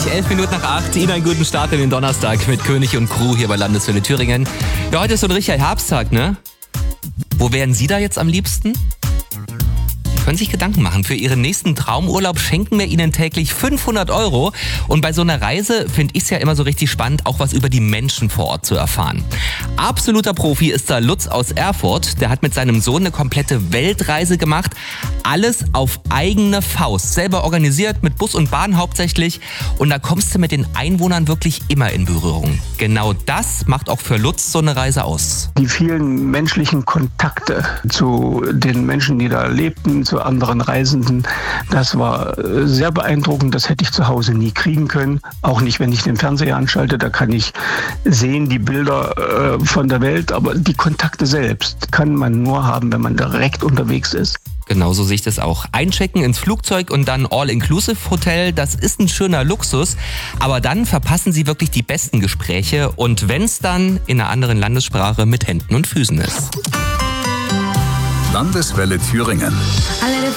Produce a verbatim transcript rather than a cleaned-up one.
elf Minuten nach acht. Ihnen einen guten Start in den Donnerstag mit König und Crew hier bei Landeswelle Thüringen. Ja, heute ist so ein richtiger Herbsttag, ne? Wo wären Sie da jetzt am liebsten? Sie können sich Gedanken machen. Für Ihren nächsten Traumurlaub schenken wir Ihnen täglich fünfhundert Euro. Und bei so einer Reise finde ich es ja immer so richtig spannend, auch was über die Menschen vor Ort zu erfahren. Absoluter Profi ist da Lutz aus Erfurt. Der hat mit seinem Sohn eine komplette Weltreise gemacht. Alles auf eigene Faust. Selber organisiert, mit Bus und Bahn hauptsächlich. Und da kommst du mit den Einwohnern wirklich immer in Berührung. Genau das macht auch für Lutz so eine Reise aus. Die vielen menschlichen Kontakte zu den Menschen, die da lebten, zu anderen Reisenden, das war sehr beeindruckend. Das hätte ich zu Hause nie kriegen können. Auch nicht, wenn ich den Fernseher anschalte. Da kann ich sehen die Bilder äh, von der Welt, aber die Kontakte selbst kann man nur haben, wenn man direkt unterwegs ist. Genauso sehe ich das auch. Einchecken ins Flugzeug und dann All-Inclusive-Hotel, das ist ein schöner Luxus. Aber dann verpassen Sie wirklich die besten Gespräche. Und wenn es dann in einer anderen Landessprache mit Händen und Füßen ist. Landeswelle Thüringen.